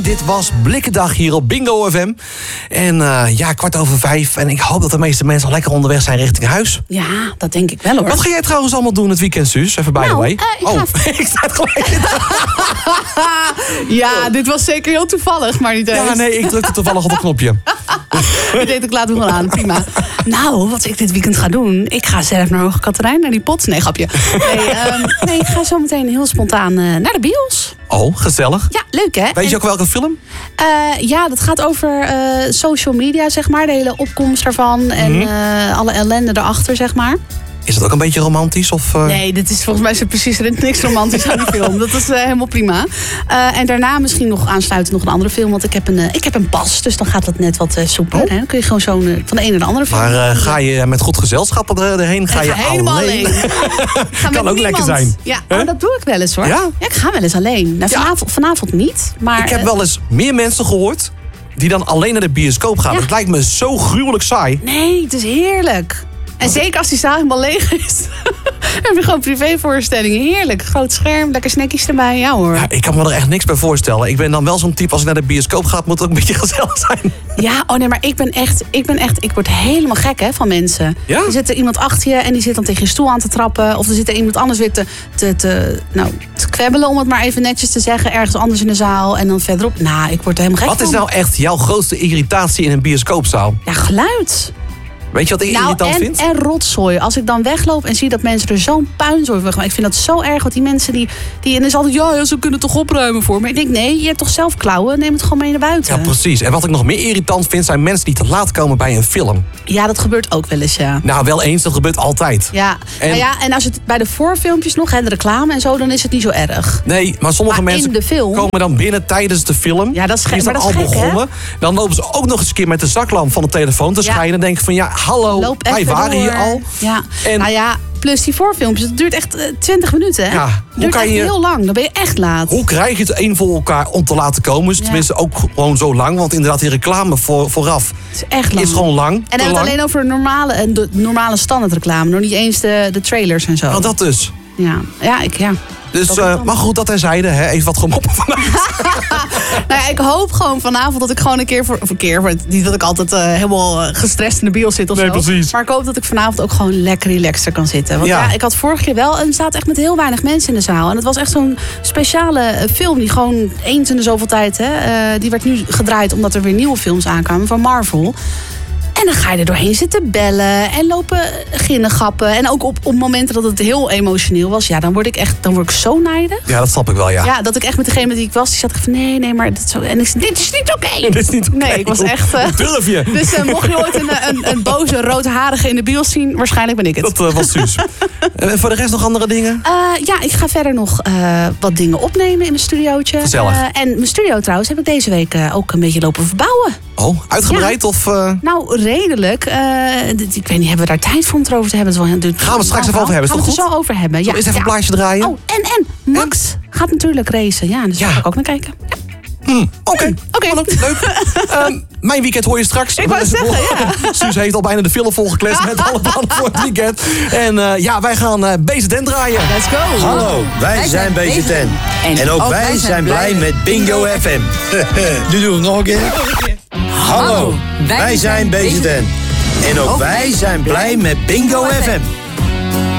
Dit was Blikkendag hier op Bingo FM. En 5:15. En ik hoop dat de meeste mensen al lekker onderweg zijn richting huis. Ja, dat denk ik wel hoor. Wat ga jij trouwens allemaal doen het weekend, Suus? Even by the way. Ik sta het gelijk in. Ja, dit was zeker heel toevallig, maar niet eens. Ja, nee, ik drukte toevallig op het knopje. Ik deed ik laat hem gewoon aan, prima. Nou, wat ik dit weekend ga doen... Ik ga zelf naar Hoge Katerijn, naar die pot. Nee, grapje. Nee, ik ga zo meteen heel spontaan naar de bios. Oh, gezellig. Ja, leuk hè? Weet je ook welke film? Ja, dat gaat over social media, zeg maar. De hele opkomst daarvan en alle ellende erachter, zeg maar. Is het ook een beetje romantisch? Of, Nee, dit is volgens mij precies niks romantisch aan die film. Dat is helemaal prima. En daarna misschien nog aansluitend nog een andere film. Want ik heb een pas, dus dan gaat dat net wat soepeler. Dan kun je gewoon zo van de een naar de andere film. Maar ga je met goed gezelschap erheen? Ga je helemaal alleen? Kan ook lekker zijn. Ja, dat doe ik wel eens hoor. Ja? Ja, ik ga wel eens alleen. Nou, vanavond niet. Maar, ik heb wel eens meer mensen gehoord die dan alleen naar de bioscoop gaan. Het lijkt me zo gruwelijk saai. Nee, het is heerlijk. En zeker als die zaal helemaal leeg is. Dan heb je gewoon privévoorstellingen. Heerlijk. Groot scherm, lekker snackjes erbij. Ja hoor. Ja, ik kan me er echt niks bij voorstellen. Ik ben dan wel zo'n type, als ik naar de bioscoop ga, moet het ook een beetje gezellig zijn. Ja, oh nee, maar ik word helemaal gek hè, van mensen. Ja? Er zit er iemand achter je en die zit dan tegen je stoel aan te trappen. Of er zit er iemand anders weer te kwebbelen, om het maar even netjes te zeggen. Ergens anders in de zaal en dan verderop. Nou, ik word er helemaal gek van. Wat is nou echt jouw grootste irritatie in een bioscoopzaal? Ja, geluid. Weet je wat ik irritant vind? En rotzooi. Als ik dan wegloop en zie dat mensen er zo'n puinzooi van maken. Ik vind dat zo erg, want die mensen die en dan is altijd... Ja, ze kunnen toch opruimen voor me. Ik denk, nee, je hebt toch zelf klauwen? Neem het gewoon mee naar buiten. Ja, precies. En wat ik nog meer irritant vind, zijn mensen die te laat komen bij een film. Ja, dat gebeurt ook wel eens, ja. Nou, wel eens, dat gebeurt altijd. Ja, en als het bij de voorfilmpjes nog, de reclame en zo, dan is het niet zo erg. Nee, maar sommige mensen komen dan binnen tijdens de film. Ja, dat is gek. Die is dan al begonnen. Dan lopen ze ook nog eens een keer met de zaklamp van de telefoon te schijnen. En denken van, hallo, wij waren hier al. Ja. En plus die voorfilmpjes, dat duurt echt 20 minuten. Hè? Ja, dat duurt echt heel lang, dan ben je echt laat. Hoe krijg je het een voor elkaar om te laten komen? Is tenminste ook gewoon zo lang. Want inderdaad, die reclame vooraf is echt lang. Is gewoon lang. En dan hebben we het alleen over de normale standaard reclame. Nog niet eens de trailers en zo. Nou, dat dus. Ja. Dus, maar goed, dat terzijde, hè? Even wat gemoppen vanuit. Nou ja, ik hoop gewoon vanavond dat ik gewoon een keer... Niet dat ik altijd helemaal gestrest in de bios zit of zo. Precies. Maar ik hoop dat ik vanavond ook gewoon lekker relaxter kan zitten. Want ik had vorige keer wel... En er zaten echt met heel weinig mensen in de zaal. En het was echt zo'n speciale film die gewoon eens in de zoveel tijd... die werd nu gedraaid omdat er weer nieuwe films aankwamen van Marvel... En dan ga je er doorheen zitten bellen en lopen ginnegappen. En ook op momenten dat het heel emotioneel was, dan word ik zo nijdig. Ja, dat snap ik wel, ja. Ja, dat ik echt met degene met die ik was, die zat van nee, maar dit, zo. En ik zei, dit is niet oké. Dit is niet oké. Nee, ik was echt... Hoe durf je? Dus mocht je ooit een boze roodharige in de bios zien, waarschijnlijk ben ik het. Dat was Suus. En voor de rest nog andere dingen? Ik ga verder nog wat dingen opnemen in mijn studiootje. Gezellig. En mijn studio trouwens heb ik deze week ook een beetje lopen verbouwen. Oh, uitgebreid of... Nou, redelijk. Ik weet niet, hebben we daar tijd voor om het over te hebben? Gaan we het straks even over hebben, is dat goed? Gaan we het er zo over hebben, ja. Eerst even een plaatje draaien. Oh, en Max gaat natuurlijk racen. Ja, dus daar ga ik ook naar kijken. Ja. Oké. Leuk. Mijn weekend hoor je straks. Ik wou zeggen, ja. Suus heeft al bijna de film volgekletst met alle plannen voor het weekend. En wij gaan BZN draaien. Let's go. Hallo, wij zijn BZN. En ook wij zijn blij met Bingo FM. Nu doen we het nog een keer. Hallo, wij zijn BZN. En ook wij zijn blij met Bingo FM.